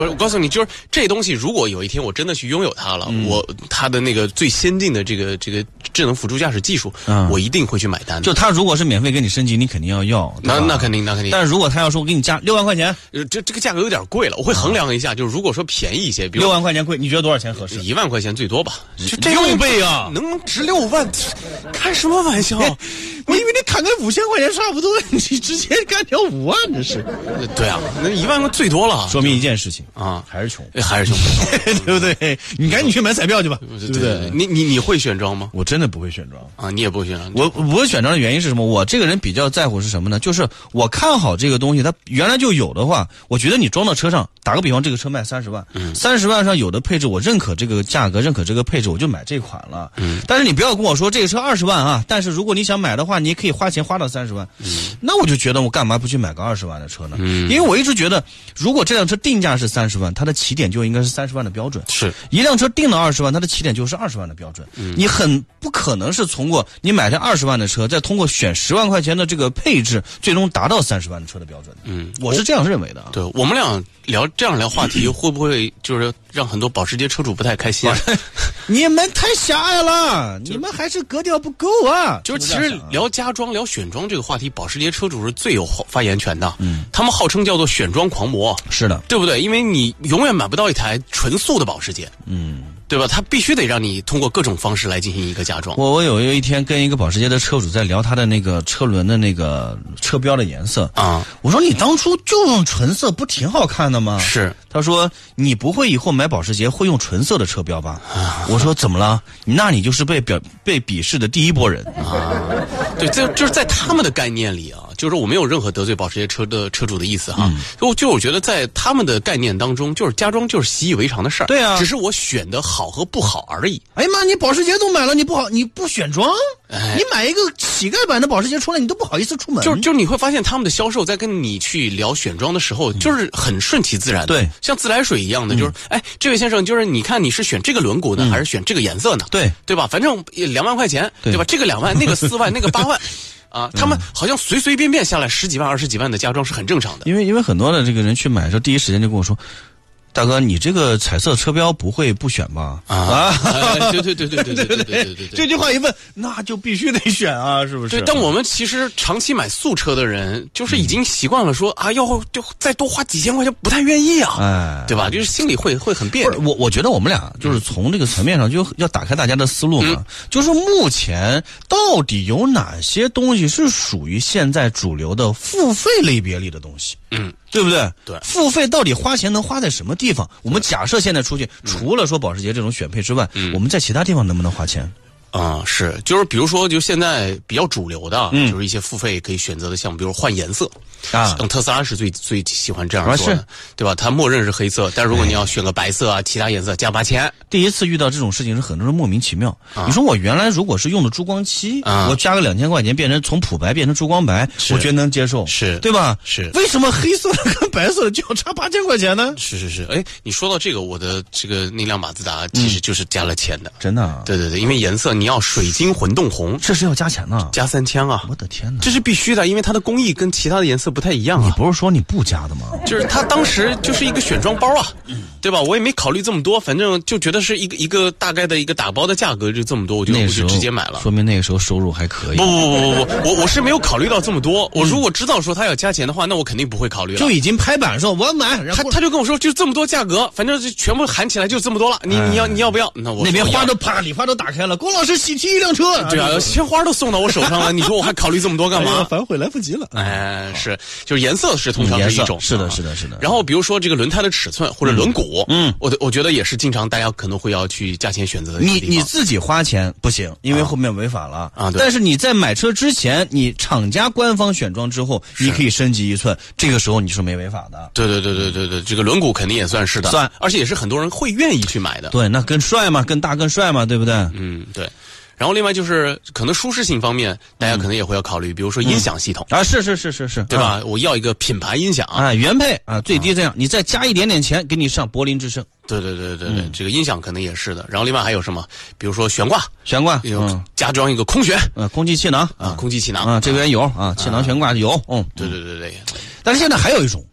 我告诉你，就是这东西，如果有一天我真的去拥有它了，它的那个最先进的这个智能辅助驾驶技术，我一定会去买单的。 就它如果是免费给你升级，你肯定要。 那肯定。 但是如果他要说我给你加6万块钱， 这个价格有点贵了，我会衡量一下。就是如果说便宜一些，比如 6万块钱贵，你觉得多少钱合适 ？1万块钱最多吧。 就这6倍啊， 能值6万？开什么玩笑？ 我以为你砍个5000块钱差不多，你直接干掉5万，这是。 对啊，那1万块最多了。 说明一件事情啊， 还是穷， 对不对？你赶紧去买彩票去吧，对不对？ 你会选装吗？ 我真的不会选装啊，你也不会选装。 我不会选装的原因是什么？我这个人比较在乎是什么呢？就是我看好这个东西，它原来就有的话，我觉得你装到车上，打个比方，这个车卖30万，30万上有的配置我认可这个价格，认可这个配置，我就买这款了。但是你不要跟我说这个车20万啊，但是如果你想买的话，你也可以花钱花到30万。那我就觉得我干嘛不去买个20万的车呢？因为我一直觉得，如果这辆车定价是30万，它的起点就应该是30万的标准。 是一辆车定了20万，它的起点就是20万的标准。你很不可能是通过你买台20万的车，再通过选10万块钱的这个配置，最终达到30万的车的标准。我是这样认为的。 对，我们俩这样聊话题，会不会就是让很多保时捷车主不太开心啊？ 你们太狭隘了，你们还是格调不够啊！ 就是其实聊加装、聊选装这个话题，保时捷车主是最有发言权的。他们号称叫做选装狂魔， 是的， 对不对？因为你永远买不到一台纯素的保时捷。对吧？他必须得让你通过各种方式来进行一个加装。 我有一天跟一个保时捷的车主在聊他的那个车轮的那个车标的颜色啊， 我说你当初就用纯色，不挺好看的吗？ 是， 他说你不会以后买保时捷会用纯色的车标吧？我说怎么了？那你就是被鄙视的第一波人啊。对，就是在他们的概念里啊，就是我没有任何得罪保时捷车主的意思哈。我觉得在他们的概念当中，就是加装就是习以为常的事儿。 对啊， 只是我选的好和不好而已。 哎呀妈，你保时捷都买了，你不选装？你买一个乞丐版的保时捷出来，你都不好意思出门。 就是你会发现他们的销售在跟你去聊选装的时候，就是很顺其自然的。 对， 像自来水一样的，就是这位先生，就是你看你是选这个轮毂呢，还是选这个颜色呢？对吧？反正2万块钱，对吧？这个2万，那个4万，那个8万。啊，他们好像随便下来10几万、20几万的加装是很正常的。 因为很多的这个人去买的时候，第一时间就跟我说，大哥，你这个彩色车标不会不选吧？对，这句话一问，那就必须得选啊，是不是？ 对，但我们其实长期买素车的人，就是已经习惯了说啊，要就再多花几千块钱，不太愿意啊，对吧？就是心里会很别扭。 我觉得我们俩就是从这个层面上就要打开大家的思路嘛，就是目前到底有哪些东西是属于现在主流的付费类别里的东西？对不对？ 对， 付费到底花钱能花在什么地方？我们假设现在出去，除了说保时捷这种选配之外，我们在其他地方能不能花钱？ 是，就是比如说，就现在比较主流的，就是一些付费可以选择的项目，比如换颜色啊，像特斯拉是最喜欢这样做的，对吧？它默认是黑色，但如果你要选个白色啊，其他颜色加8000。 第一次遇到这种事情是很多人莫名其妙。你说我原来如果是用的珠光漆，我加个2000块钱变成从普白变成珠光白，我觉得能接受， 是对吧？ 是。 为什么黑色的跟白色的就要差8000块钱呢？ 是。哎，你说到这个，我的这个那辆马自达其实就是加了钱的， 真的啊？ 对，因为颜色你要水晶混动红， 这是要加钱呢， 加3000啊！ 我的天哪， 这是必须的，因为它的工艺跟其他的颜色不太一样啊。 你不是说你不加的吗？ 就是它当时就是一个选装包啊，对吧？我也没考虑这么多，反正就觉得是一个大概的一个打包的价格就这么多，我就直接买了。 说明那个时候收入还可以。 不，我是没有考虑到这么多。我如果知道说他要加钱的话，那我肯定不会考虑了。 就已经拍板说我要买，然后他就跟我说就这么多价格，反正就全部喊起来就这么多了。你要不要？那我那边花都礼花都打开了，龚老师喜提一辆车。 对啊，鲜花都送到我手上了，你说我还考虑这么多干嘛？ 反悔来不及了。 是，就是颜色是通常是一种， 是的。 然后比如说这个轮胎的尺寸或者轮毂，我觉得也是经常大家可能会要去加钱选择的。 你自己花钱不行，因为后面违法了啊。但是你在买车之前，你厂家官方选装之后，你可以升级1寸，这个时候你是没违法的。 对，这个轮毂肯定也算是的， 算， 而且也是很多人会愿意去买的。 对，那更帅嘛，更大更帅嘛，对不对？ 对。然后另外就是可能舒适性方面，大家可能也会要考虑，比如说音响系统啊，是， 对吧？我要一个品牌音响啊，原配啊，最低这样，你再加一点点钱，给你上柏林之声。 对，这个音响可能也是的。然后另外还有什么？比如说悬挂，加装一个空悬， 空气气囊啊，空气气囊啊，这边有啊，气囊悬挂有， 对。 但是现在还有一种，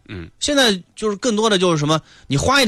嗯， 现在就是更多的就是什么，你花一点